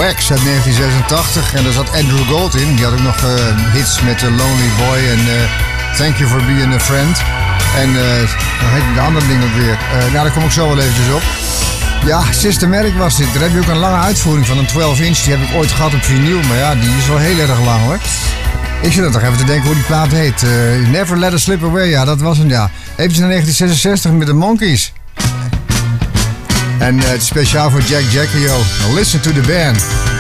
Wax uit 1986. En daar zat Andrew Gold in. Die had ook nog hits met Lonely Boy en Thank You For Being A Friend. En hoe heet de andere ding ook weer? Daar kom ik zo wel eventjes op. Ja, Systematic was dit. Daar heb je ook een lange uitvoering van een 12-inch. Die heb ik ooit gehad op vinyl. Maar ja, die is wel heel erg lang hoor. Ik zit er toch even te denken hoe die plaat heet. Never Let Us Slip Away. Ja, dat was hem ja. Eventjes naar 1966 met de Monkees. En het is speciaal voor Jack Jackie. Listen to the band.